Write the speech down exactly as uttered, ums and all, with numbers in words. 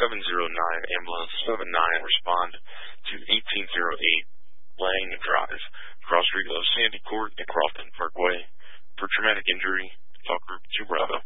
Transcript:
seven zero nine, ambulance seven nine, respond to eighteen oh eight Lang Drive, cross street of Sandy Court and Crofton Parkway. For traumatic injury, talk group two Bravo.